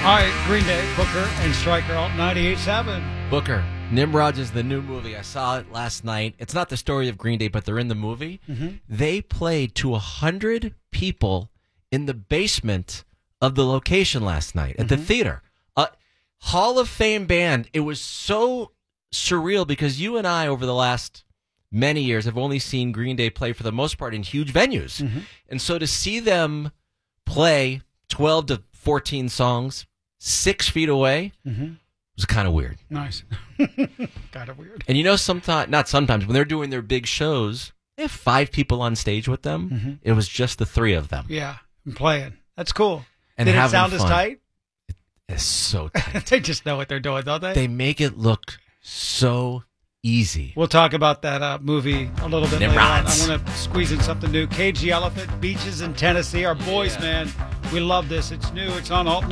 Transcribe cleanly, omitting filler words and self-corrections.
All right, Green Day, Booker, and Stryker Alt 98.7. Booker, Nimrod is the new movie. I saw it last night. It's not the story of Green Day, but they're in the movie. Mm-hmm. They played to 100 people in the basement of the location last night at the theater. Hall of Fame band. It was so surreal because you and I, over the last many years, have only seen Green Day play for the most part in huge venues. Mm-hmm. And so to see them play 12 to 14 songs 6 feet away was kind of weird. Nice. Kind of weird. And you know, not sometimes, when they're doing their big shows, they have 5 people on stage with them. Mm-hmm. It was just the 3 of them. Yeah, and playing. That's cool. And Did it having sound as fun. tight? It's so tight. They just know what they're doing, don't they? They make it look so easy. We'll talk about that movie a little bit later on. Nimrods. I want to squeeze in something new. Cage the Elephant, Beaches in Tennessee. Our boys, man, we love this. It's new. It's on Alt